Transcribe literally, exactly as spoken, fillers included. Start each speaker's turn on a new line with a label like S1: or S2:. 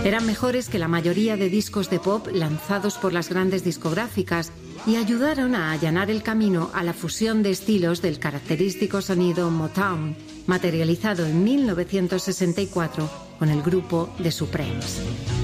S1: Eran mejores que la mayoría de discos de pop lanzados por las grandes discográficas y ayudaron a allanar el camino a la fusión de estilos del característico sonido Motown, materializado en mil novecientos sesenta y cuatro con el grupo The Supremes.